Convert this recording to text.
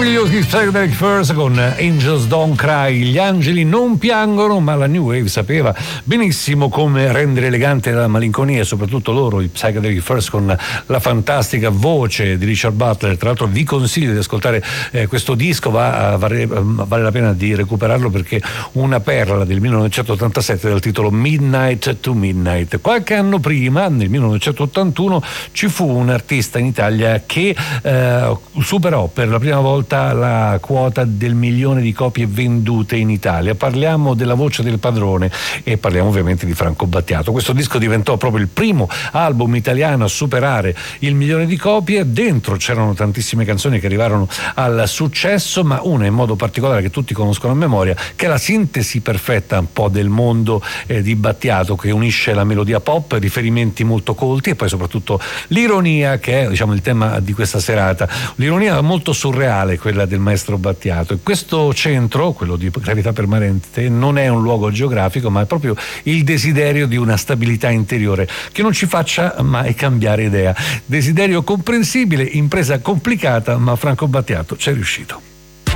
Meravigliosi Psychedelic Furs con Angels Don't Cry. Gli angeli non piangono, ma la New Wave sapeva benissimo come rendere elegante la malinconia, e soprattutto loro, i Psychedelic Furs, con la fantastica voce di Richard Butler. Tra l'altro vi consiglio di ascoltare questo disco, vale la pena di recuperarlo, perché una perla del 1987 dal titolo Midnight to Midnight. Qualche anno prima, nel 1981, ci fu un artista in Italia che superò per la prima volta la quota del 1 milione di copie vendute in Italia. Parliamo della voce del padrone e parliamo ovviamente di Franco Battiato. Questo disco diventò proprio il primo album italiano a superare il 1 milione di copie. Dentro c'erano tantissime canzoni che arrivarono al successo, ma una in modo particolare che tutti conoscono a memoria, che è la sintesi perfetta un po' del mondo di Battiato, che unisce la melodia pop, riferimenti molto colti e poi soprattutto l'ironia, che è, diciamo, il tema di questa serata. L'ironia molto surreale, quella del maestro Battiato. E questo centro, quello di Gravità Permanente, non è un luogo geografico, ma è proprio il desiderio di una stabilità interiore che non ci faccia mai cambiare idea. Desiderio comprensibile, impresa complicata, ma Franco Battiato ci è riuscito.